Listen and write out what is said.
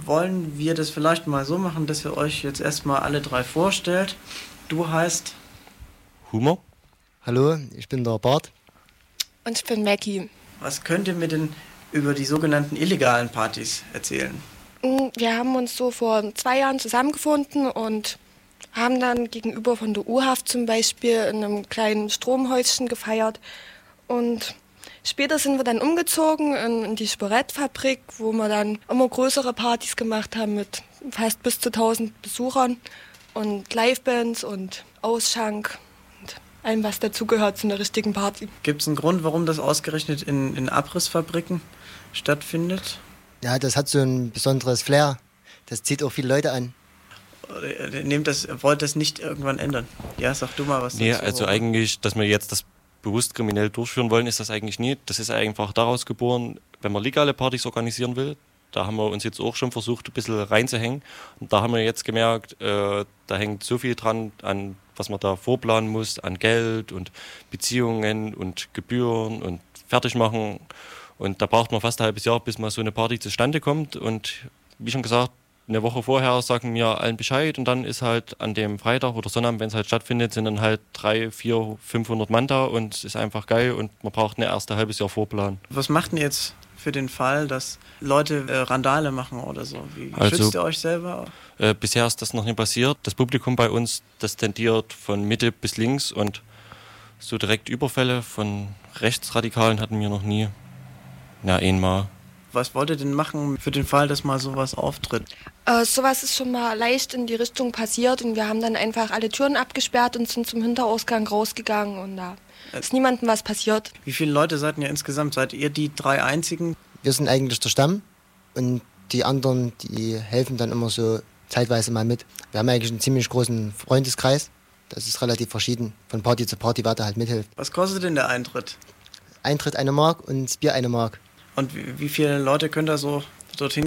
wollen wir das vielleicht mal so machen, dass ihr euch jetzt erstmal alle drei vorstellt. Du heißt Humor. Hallo, ich bin der Bart. Und ich bin Maggie. Was könnt ihr mir denn über die sogenannten illegalen Partys erzählen? Wir haben uns so vor 2 Jahren zusammengefunden und haben dann gegenüber von der U-Haft zum Beispiel in einem kleinen Stromhäuschen gefeiert. Und später sind wir dann umgezogen in die Sporettfabrik, wo wir dann immer größere Partys gemacht haben mit fast bis zu 1000 Besuchern und Livebands und Ausschank und allem, was dazugehört zu einer richtigen Party. Gibt es einen Grund, warum das ausgerechnet in Abrissfabriken stattfindet? Ja, das hat so ein besonderes Flair. Das zieht auch viele Leute an. Wollt das nicht irgendwann ändern? Ja, sag du mal was dazu. Nee, also eigentlich, dass wir jetzt das bewusst kriminell durchführen wollen, ist das eigentlich nie. Das ist einfach daraus geboren, wenn man legale Partys organisieren will. Da haben wir uns jetzt auch schon versucht, ein bisschen reinzuhängen. Und da haben wir jetzt gemerkt, da hängt so viel dran, an was man da vorplanen muss, an Geld und Beziehungen und Gebühren und Fertigmachen. Und da braucht man fast ein halbes Jahr, bis mal so eine Party zustande kommt. Und wie schon gesagt, eine Woche vorher sagen wir allen Bescheid und dann ist halt an dem Freitag oder Sonnabend, wenn es halt stattfindet, sind dann halt 300, 400, 500 Mann da und es ist einfach geil und man braucht ein halbes Jahr Vorplan. Was macht ihr jetzt für den Fall, dass Leute Randale machen oder so? Wie schützt ihr euch selber? Bisher ist das noch nicht passiert. Das Publikum bei uns, das tendiert von Mitte bis links und so direkt Überfälle von Rechtsradikalen hatten wir noch nie. Ja, einmal. Was wollt ihr denn machen für den Fall, dass mal sowas auftritt? Sowas ist schon mal leicht in die Richtung passiert und wir haben dann einfach alle Türen abgesperrt und sind zum Hinterausgang rausgegangen und da ist niemandem was passiert. Wie viele Leute seid ihr insgesamt? Seid ihr die 3 einzigen? Wir sind eigentlich der Stamm und die anderen, die helfen dann immer so zeitweise mal mit. Wir haben eigentlich einen ziemlich großen Freundeskreis. Das ist relativ verschieden, von Party zu Party, wer da halt mithilft. Was kostet denn der Eintritt? Eintritt 1 Mark und das Bier 1 Mark. Und wie viele Leute könnt ihr so dorthin